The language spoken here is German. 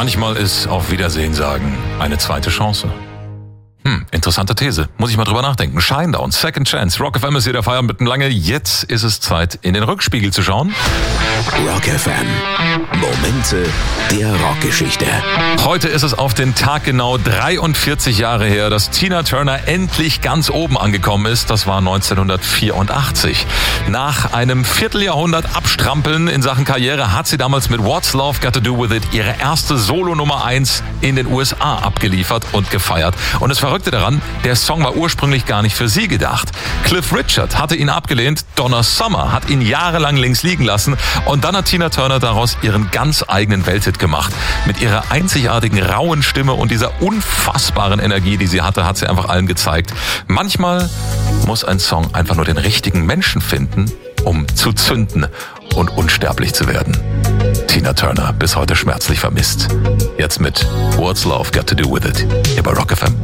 Manchmal ist auf Wiedersehen sagen eine zweite Chance. Interessante These. Muss ich mal drüber nachdenken. Shinedown, Second Chance. Rock FM ist hier der Feierabend mitten lange. Jetzt ist es Zeit, in den Rückspiegel zu schauen. Rock FM. Momente der Rockgeschichte. Heute ist es auf den Tag genau 43 Jahre her, dass Tina Turner endlich ganz oben angekommen ist. Das war 1984. Nach einem Vierteljahrhundert Abstrampeln in Sachen Karriere hat sie damals mit What's Love Got to Do With It ihre erste Solo-Nummer 1 in den USA abgeliefert und gefeiert. Und das Verrückte daran, der Song war ursprünglich gar nicht für sie gedacht. Cliff Richard hatte ihn abgelehnt, Donna Summer hat ihn jahrelang links liegen lassen und dann hat Tina Turner daraus ihren ganz eigenen Welthit gemacht. Mit ihrer einzigartigen, rauen Stimme und dieser unfassbaren Energie, die sie hatte, hat sie einfach allen gezeigt. Manchmal muss ein Song einfach nur den richtigen Menschen finden, um zu zünden und unsterblich zu werden. Tina Turner, bis heute schmerzlich vermisst. Jetzt mit What's Love Got to Do With It hier bei Rock FM.